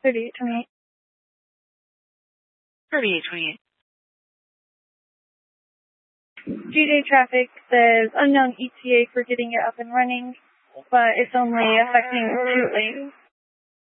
3828. 3828. GJ Traffic says unknown ETA for getting it up and running, but it's only affecting 2 lanes.